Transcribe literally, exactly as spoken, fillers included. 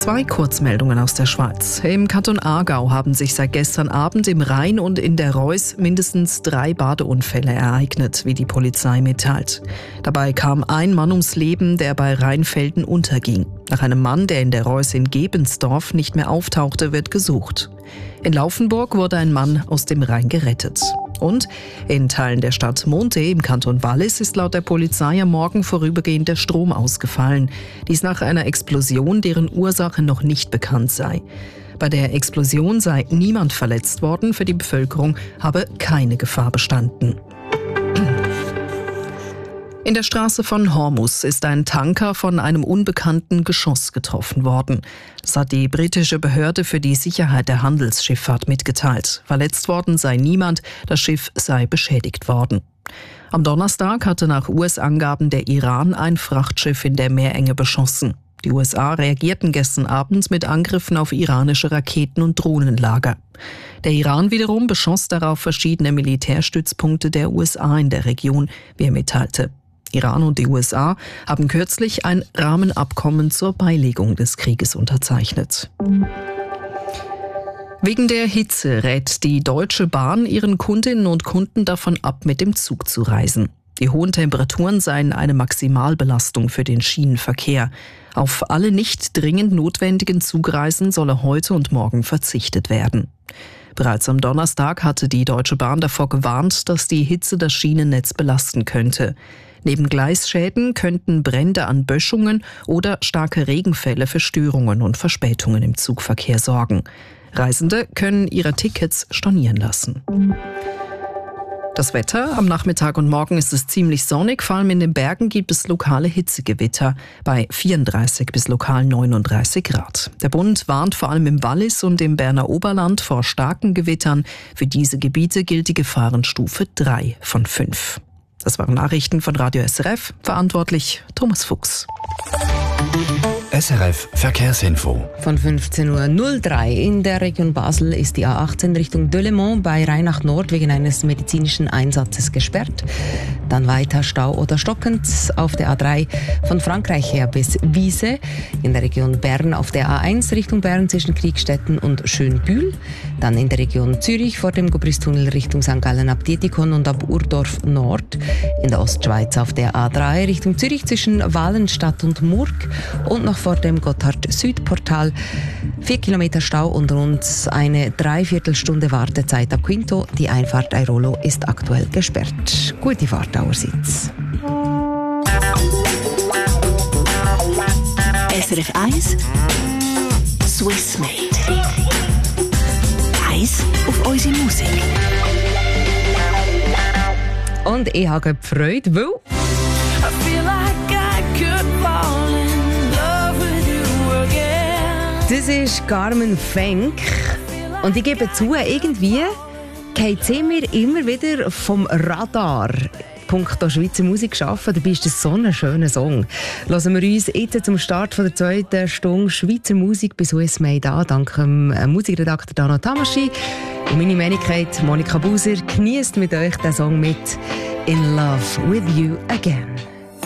Zwei Kurzmeldungen aus der Schweiz. Im Kanton Aargau haben sich seit gestern Abend im Rhein und in der Reuss mindestens drei Badeunfälle ereignet, wie die Polizei mitteilt. Dabei kam ein Mann ums Leben, der bei Rheinfelden unterging. Nach einem Mann, der in der Reuss in Gebensdorf nicht mehr auftauchte, wird gesucht. In Laufenburg wurde ein Mann aus dem Rhein gerettet. Und in Teilen der Stadt Monte im Kanton Wallis ist laut der Polizei am Morgen vorübergehend der Strom ausgefallen. Dies nach einer Explosion, deren Ursache noch nicht bekannt sei. Bei der Explosion sei niemand verletzt worden, für die Bevölkerung habe keine Gefahr bestanden. In der Straße von Hormuz ist ein Tanker von einem unbekannten Geschoss getroffen worden. Das hat die britische Behörde für die Sicherheit der Handelsschifffahrt mitgeteilt. Verletzt worden sei niemand, das Schiff sei beschädigt worden. Am Donnerstag hatte nach U S-Angaben der Iran ein Frachtschiff in der Meerenge beschossen. Die U S A reagierten gestern Abend mit Angriffen auf iranische Raketen- und Drohnenlager. Der Iran wiederum beschoss darauf verschiedene Militärstützpunkte der U S A in der Region, wie er mitteilte. Iran und die U S A haben kürzlich ein Rahmenabkommen zur Beilegung des Krieges unterzeichnet. Wegen der Hitze rät die Deutsche Bahn ihren Kundinnen und Kunden davon ab, mit dem Zug zu reisen. Die hohen Temperaturen seien eine Maximalbelastung für den Schienenverkehr. Auf alle nicht dringend notwendigen Zugreisen solle heute und morgen verzichtet werden. Bereits am Donnerstag hatte die Deutsche Bahn davor gewarnt, dass die Hitze das Schienennetz belasten könnte. Neben Gleisschäden könnten Brände an Böschungen oder starke Regenfälle für Störungen und Verspätungen im Zugverkehr sorgen. Reisende können ihre Tickets stornieren lassen. Das Wetter: Am Nachmittag und Morgen ist es ziemlich sonnig, vor allem in den Bergen gibt es lokale Hitzegewitter bei vierunddreißig bis lokal neununddreißig Grad. Der Bund warnt vor allem im Wallis und im Berner Oberland vor starken Gewittern. Für diese Gebiete gilt die Gefahrenstufe drei von fünf. Das waren Nachrichten von Radio S R F, verantwortlich Thomas Fuchs. S R F Verkehrsinfo. Von fünfzehn Uhr null drei in der Region Basel ist die A achtzehn Richtung Delémont bei Rheinacht Nord wegen eines medizinischen Einsatzes gesperrt. Dann weiter Stau oder stockend auf der A drei von Frankreich her bis Wiese. In der Region Bern auf der A eins Richtung Bern zwischen Kriegstetten und Schönbühl. Dann in der Region Zürich vor dem Gobristunnel Richtung Sankt Gallen ab Dietikon und ab Urdorf Nord. In der Ostschweiz auf der A drei Richtung Zürich zwischen Wallenstadt und Murg. Und noch vor dem Gotthard-Südportal. Vier Kilometer Stau und rund eine Dreiviertelstunde Wartezeit ab Quinto. Die Einfahrt Airolo ist aktuell gesperrt. Gute Fahrt allerseits. S R F eins Swiss Made. Eins auf unsere Musik. Und ich habe Freude, weil das ist Carmen Fenk. Und ich gebe zu, irgendwie geht sie mir immer wieder vom Radar. Punkto Schweizer Musik schaffen, dabei ist das so ein schöner Song. Hören wir uns jetzt zum Start von der zweiten Stunde Schweizer Musik bei Swiss Made an, dank dem Musikredakteur Dano Tamaschi. Und meine Wenigkeit Monika Buser genießt mit euch den Song mit In Love With You Again.